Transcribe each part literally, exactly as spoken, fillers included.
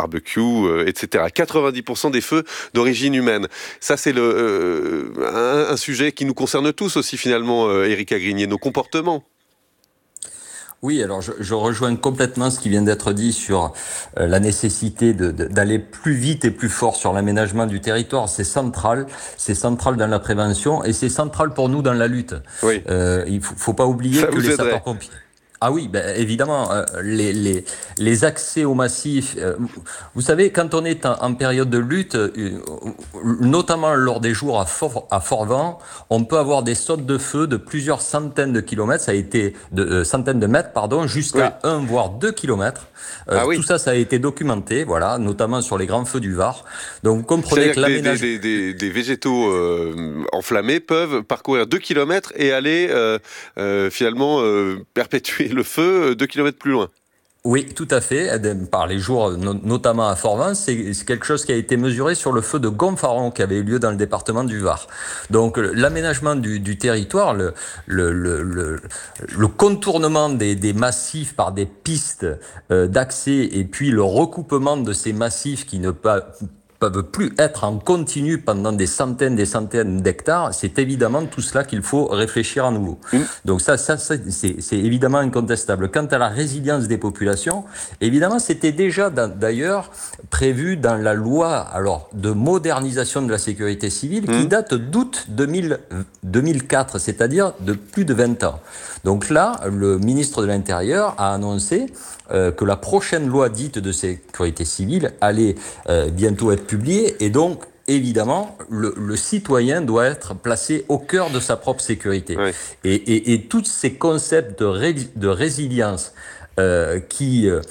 barbecue, euh, et cetera. quatre-vingt-dix pour cent des feux d'origine humaine. Ça, c'est le, euh, un, un sujet qui nous concerne tous aussi, finalement, euh, Erika Grignier, nos comportements. Oui, alors je, je rejoins complètement ce qui vient d'être dit sur euh, la nécessité de, de, d'aller plus vite et plus fort sur l'aménagement du territoire. C'est central, c'est central dans la prévention et c'est central pour nous dans la lutte. Oui. Euh, il faut, faut pas oublier Ça que vous les aiderait. sapeurs-pompiers... Ah oui, ben évidemment, euh, les, les, les accès au massif. Euh, vous savez, quand on est en, en période de lutte, euh, notamment lors des jours à fort, à fort vent, on peut avoir des sautes de feu de plusieurs centaines de kilomètres, ça a été de euh, centaines de mètres, pardon, jusqu'à Oui. un voire deux kilomètres. Euh, Ah oui. Tout ça, ça a été documenté, voilà, notamment sur les grands feux du Var. Donc, vous comprenez C'est-à-dire que que des, des, l'aménagement... des, des, des végétaux euh, enflammés peuvent parcourir deux kilomètres et aller euh, euh, finalement euh, perpétuer le feu deux kilomètres plus loin. Oui, tout à fait. Par les jours, notamment à Fort-Vence, c'est quelque chose qui a été mesuré sur le feu de Gonfaron qui avait eu lieu dans le département du Var. Donc, l'aménagement du, du territoire, le, le, le, le, le contournement des, des massifs par des pistes euh, d'accès et puis le recoupement de ces massifs qui ne peuvent peuvent plus être en continu pendant des centaines, des centaines d'hectares, c'est évidemment tout cela qu'il faut réfléchir à nouveau. Mmh. Donc ça, ça, ça c'est, c'est évidemment incontestable. Quant à la résilience des populations, évidemment, c'était déjà d'ailleurs prévu dans la loi alors de modernisation de la sécurité civile mmh. qui date d'août deux mille quatre, c'est-à-dire de plus de vingt ans. Donc là, le ministre de l'Intérieur a annoncé euh, que la prochaine loi dite de sécurité civile allait euh, bientôt être publiée et donc évidemment le, le citoyen doit être placé au cœur de sa propre sécurité. Oui. Et, et, et tous ces concepts de, ré, de résilience euh, qui euh,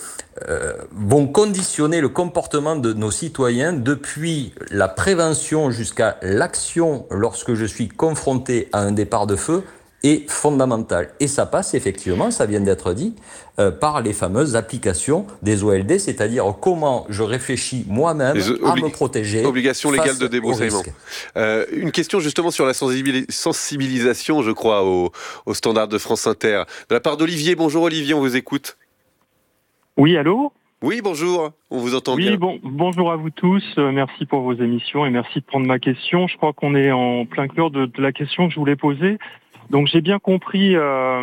vont conditionner le comportement de nos citoyens depuis la prévention jusqu'à l'action lorsque je suis confronté à un départ de feu est fondamental. Et ça passe effectivement, ça vient d'être dit, euh, par les fameuses applications des O L D, c'est-à-dire comment je réfléchis moi-même à me protéger. Obligation légale de débroussaillement. Euh, une question justement sur la sensibilisation, je crois, aux, aux standards de France Inter. De la part d'Olivier. Bonjour Olivier, on vous écoute. Oui, allô ? Oui, bonjour, on vous entend oui, bien. Oui, bon, bonjour à vous tous, euh, merci pour vos émissions et merci de prendre ma question. Je crois qu'on est en plein cœur de, de la question que je voulais poser. Donc j'ai bien compris euh,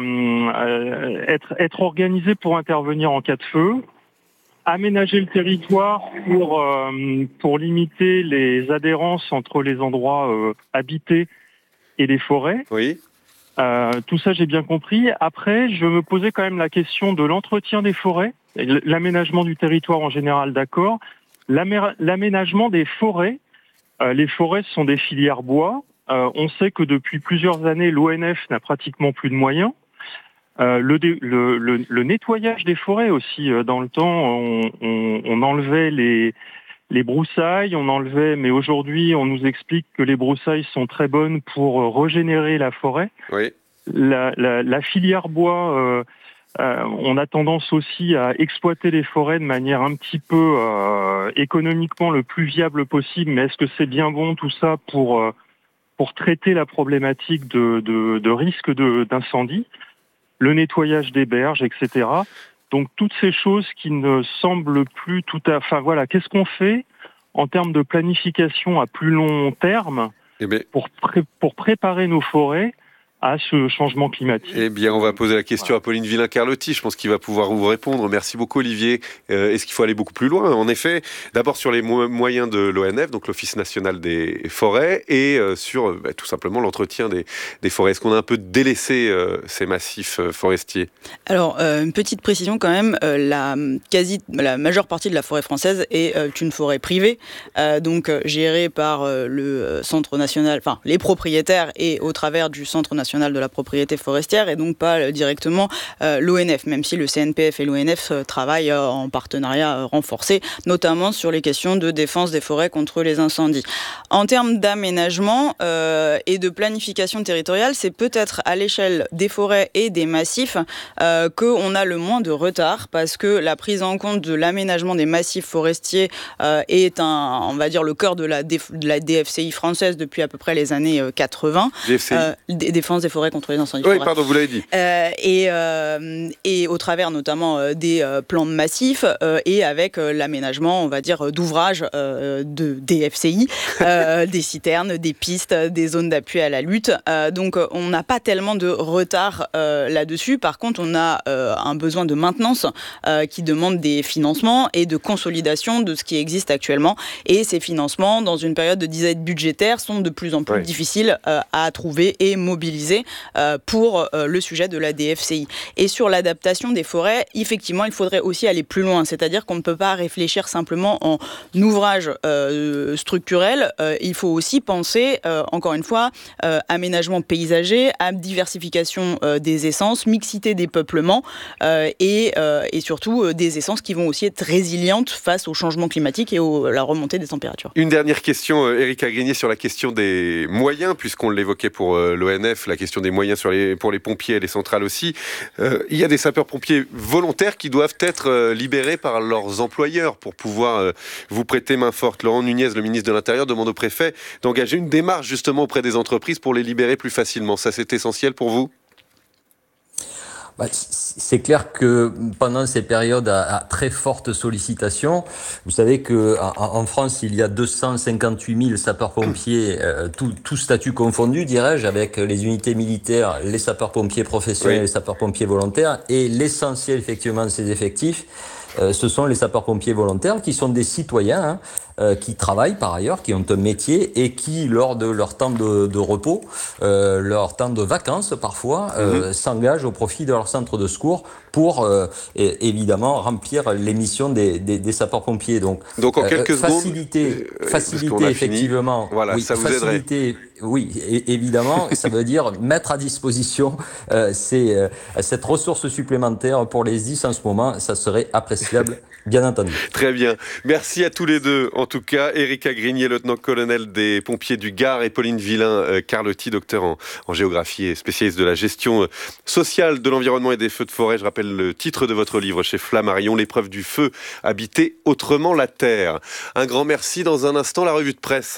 euh, être, être organisé pour intervenir en cas de feu, aménager le territoire pour, euh, pour limiter les adhérences entre les endroits euh, habités et les forêts. Oui. Euh, tout ça j'ai bien compris. Après, je me posais quand même la question de l'entretien des forêts, l'aménagement du territoire en général, d'accord. L'amé- l'aménagement des forêts, euh, les forêts sont des filières bois. Euh, on sait que depuis plusieurs années, l'O N F n'a pratiquement plus de moyens. Euh, le, le, le, le nettoyage des forêts aussi, euh, dans le temps, on, on, on enlevait les, les broussailles, on enlevait, mais aujourd'hui, on nous explique que les broussailles sont très bonnes pour euh, régénérer la forêt. Oui. La, la, la filière bois, euh, euh, on a tendance aussi à exploiter les forêts de manière un petit peu euh, économiquement le plus viable possible, mais est-ce que c'est bien bon tout ça pour... Euh, pour traiter la problématique de, de, de risque de, d'incendie, le nettoyage des berges, et cetera. Donc toutes ces choses qui ne semblent plus tout à... Enfin voilà, qu'est-ce qu'on fait en termes de planification à plus long terme eh bien... pour, pré- pour préparer nos forêts à ce changement climatique? Eh bien, on va poser la question voilà. à Pauline Villain-Carlotti. Je pense qu'il va pouvoir vous répondre. Merci beaucoup, Olivier. Euh, est-ce qu'il faut aller beaucoup plus loin ? En effet, d'abord sur les mo- moyens de l'O N F, donc l'Office national des forêts, et euh, sur euh, bah, tout simplement l'entretien des, des forêts. Est-ce qu'on a un peu délaissé euh, ces massifs euh, forestiers ? Alors, euh, une petite précision quand même. Euh, la, quasi, la majeure partie de la forêt française est euh, une forêt privée, euh, donc euh, gérée par euh, le Centre national, enfin les propriétaires et au travers du Centre national de la propriété forestière et donc pas directement euh, l'O N F, même si le C N P F et l'O N F euh, travaillent euh, en partenariat euh, renforcé, notamment sur les questions de défense des forêts contre les incendies. En termes d'aménagement euh, et de planification territoriale, c'est peut-être à l'échelle des forêts et des massifs euh, qu'on a le moins de retard parce que la prise en compte de l'aménagement des massifs forestiers euh, est un, on va dire, le cœur de la, déf- de la D F C I française depuis à peu près les années quatre-vingts. D F C I. Euh, d- défense des forêts contre les incendies Oui, forêts. pardon, vous l'avez dit. Euh, et, euh, et au travers notamment euh, des euh, plans de massifs euh, et avec euh, l'aménagement, on va dire, d'ouvrages euh, de, des F C I, euh, des citernes, des pistes, des zones d'appui à la lutte. Euh, donc on n'a pas tellement de retard euh, là-dessus. Par contre, on a euh, un besoin de maintenance euh, qui demande des financements et de consolidation de ce qui existe actuellement. Et ces financements, dans une période de disette budgétaire, sont de plus en plus oui. difficiles euh, à trouver et mobiliser euh, pour euh, le sujet de la D F C I. Et sur l'adaptation des forêts, effectivement, il faudrait aussi aller plus loin. C'est-à-dire qu'on ne peut pas réfléchir simplement en ouvrage euh, structurel. Euh, il faut aussi penser, euh, encore une fois, euh, aménagement paysager, à diversification euh, des essences, mixité des peuplements euh, et, euh, et surtout euh, des essences qui vont aussi être résilientes face au changement climatique et à la remontée des températures. Une dernière question, euh, Erika Grignier, sur la question des moyens, puisqu'on l'évoquait pour euh, l'O N F, la question des moyens sur les, pour les pompiers et les centrales aussi. Euh, il y a des sapeurs-pompiers volontaires qui doivent être euh, libérés par leurs employeurs pour pouvoir euh, vous prêter main forte. Laurent Nunez, le ministre de l'Intérieur, demande au préfet d'engager une démarche justement auprès des entreprises pour les libérer plus facilement. Ça, c'est essentiel pour vous ? Bah, c'est clair que pendant ces périodes à, à très forte sollicitation, vous savez que en, en France, il y a deux cent cinquante-huit mille sapeurs-pompiers, euh, tout, tout statut confondu, dirais-je, avec les unités militaires, les sapeurs-pompiers professionnels, oui. les sapeurs-pompiers volontaires, et l'essentiel effectivement de ces effectifs, euh, ce sont les sapeurs-pompiers volontaires qui sont des citoyens, hein, euh, qui travaillent par ailleurs, qui ont un métier et qui, lors de leur temps de, de repos, euh, leur temps de vacances parfois, euh, mmh. s'engagent au profit de leur centre de secours pour euh, et, évidemment remplir les missions des, des, des sapeurs-pompiers. Donc, Donc en quelques euh, faciliter, secondes, faciliter effectivement. Voilà, oui, ça vous faciliter, aiderait. Oui, et, évidemment, ça veut dire mettre à disposition euh, ces, euh, cette ressource supplémentaire pour les S D I S en ce moment. Ça serait appréciable, bien entendu. Très bien. Merci à tous les deux. En tout cas, Erika Grignier, lieutenant-colonel des pompiers du Gard, et Pauline Villain-Carlotti, docteur en, en géographie et spécialiste de la gestion sociale de l'environnement et des feux de forêt. Je rappelle le titre de votre livre chez Flammarion, L'épreuve du feu, habiter autrement la terre. Un grand merci. Dans un instant, la revue de presse.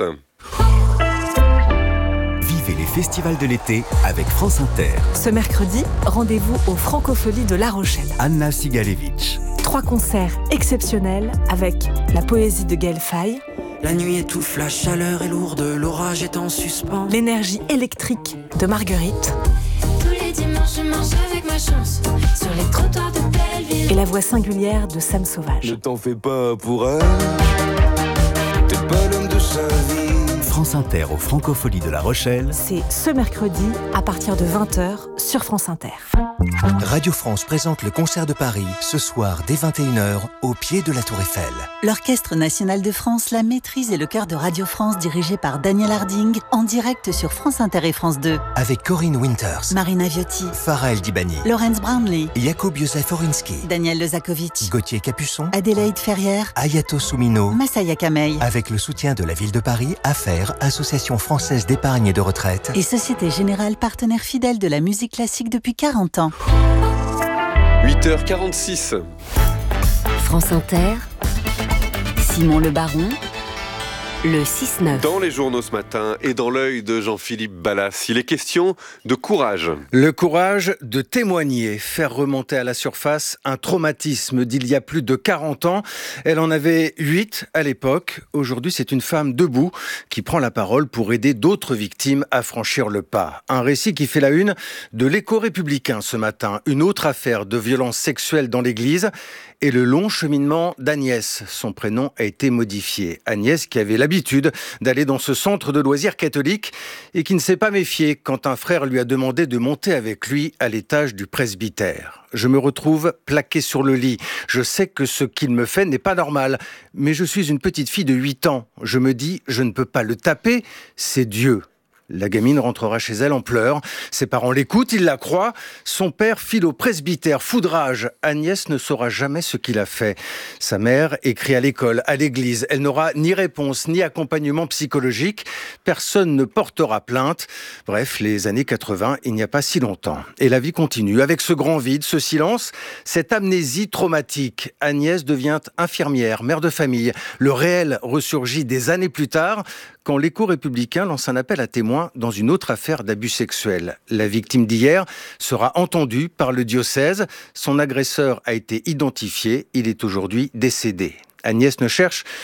Vivez les festivals de l'été avec France Inter. Ce mercredi, rendez-vous aux Francopholies de La Rochelle. Anna Sigalevitch. Trois concerts exceptionnels avec la poésie de Gaël Faye. La nuit étouffe, la chaleur est lourde, l'orage est en suspens. L'énergie électrique de Marguerite. Tous les dimanches, je marche avec ma chance sur les trottoirs de Belleville. Et la voix singulière de Sam Sauvage. Ne t'en fais pas pour elle, t'es pas l'homme de sa vie. France Inter aux Francopholies de La Rochelle. C'est ce mercredi à partir de vingt heures sur France Inter. Radio France présente le concert de Paris ce soir dès vingt et une heures au pied de la Tour Eiffel. L'Orchestre National de France, la maîtrise et le chœur de Radio France dirigé par Daniel Harding en direct sur France Inter et France deux. Avec Corinne Winters, Marina Viotti, Farah El Dibani, Laurence Brownlee, Jakub Józef Orinsky, Daniel Lezakovitch, Gauthier Capuçon, Adélaïde Ferrière, Ayato Soumino, Massaya Kamei. Avec le soutien de la ville de Paris, Affaires, Association française d'épargne et de retraite et Société Générale, partenaire fidèle de la musique classique depuis quarante ans. huit heures quarante-six. France Inter, Simon Le Baron, le six neuf. Dans les journaux ce matin et dans l'œil de Jean-Philippe Ballas, il est question de courage. Le courage de témoigner, faire remonter à la surface un traumatisme d'il y a plus de quarante ans. Elle en avait huit à l'époque. Aujourd'hui, c'est une femme debout qui prend la parole pour aider d'autres victimes à franchir le pas. Un récit qui fait la une de l'Écho républicain ce matin. Une autre affaire de violence sexuelle dans l'église et le long cheminement d'Agnès. Son prénom a été modifié. Agnès qui avait l'habitude d'aller dans ce centre de loisirs catholique et qui ne s'est pas méfiée quand un frère lui a demandé de monter avec lui à l'étage du presbytère. Je me retrouve plaqué sur le lit. Je sais que ce qu'il me fait n'est pas normal, mais je suis une petite fille de huit ans. Je me dis, je ne peux pas le taper, c'est Dieu. La gamine rentrera chez elle en pleurs. Ses parents l'écoutent, ils la croient. Son père file au presbytère, foudrage. Agnès ne saura jamais ce qu'il a fait. Sa mère écrit à l'école, à l'église. Elle n'aura ni réponse, ni accompagnement psychologique. Personne ne portera plainte. Bref, les années quatre-vingts, il n'y a pas si longtemps. Et la vie continue. Avec ce grand vide, ce silence, cette amnésie traumatique. Agnès devient infirmière, mère de famille. Le réel ressurgit des années plus tard, quand l'Écho républicain lance un appel à témoins témoin dans une autre affaire d'abus sexuels. La victime d'hier sera entendue par le diocèse. Son agresseur a été identifié. Il est aujourd'hui décédé. Agnès Neucherche